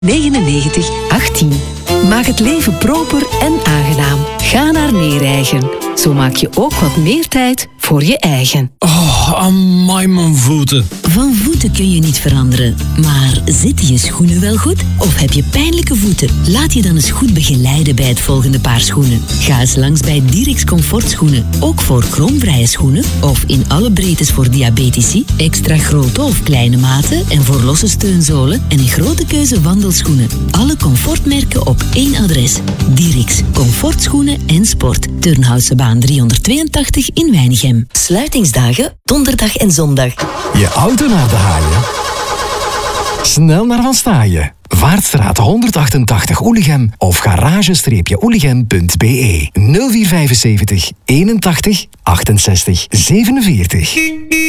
99 18. Maak het leven proper en aangenaam. Ga naar Neereigen. Zo maak je ook wat meer tijd voor je eigen. Oh, amai mijn voeten. Van voeten kun je niet veranderen. Maar zitten je schoenen wel goed? Of heb je pijnlijke voeten? Laat je dan eens goed begeleiden bij het volgende paar schoenen. Ga eens langs bij Dirix Comfortschoenen. Ook voor kroonvrije schoenen. Of in alle breedtes voor diabetici. Extra grote of kleine maten. En voor losse steunzolen. En een grote keuze wandelschoenen. Alle comfortmerken op één adres. Dirix Comfortschoenen en Sport. Turnhoutse-baan 382 in Weinigem. Sluitingsdagen, donderdag en zondag. Je auto naar de haaien? Snel naar Van Staaien. Vaartstraat 188 Oelichem of garage-oelichem.be 0475 81 68 47.